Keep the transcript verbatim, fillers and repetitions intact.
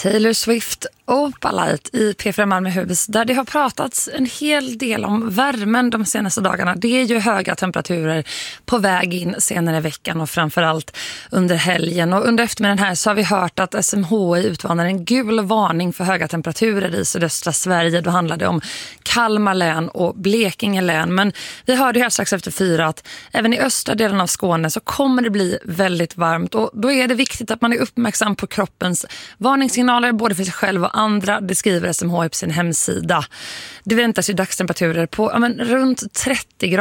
Taylor Swift Opalite i P fyra Malmöhus, där det har pratats en hel del om värmen de senaste dagarna. Det är ju höga temperaturer på väg in senare i veckan och framförallt under helgen. Och under eftermiddagen här så har vi hört att S M H I utvarnar en gul varning för höga temperaturer i sydöstra Sverige. Då handlar det om Kalmar län och Blekinge län. Men vi hörde här strax efter fyra att även i östra delen av Skåne så kommer det bli väldigt varmt. Och då är det viktigt att man är uppmärksam på kroppens varningssignaler både för sig själv och andra. Det skriver S M H I på sin hemsida. Det väntas ju dagstemperaturer på ja, men, runt trettio grader.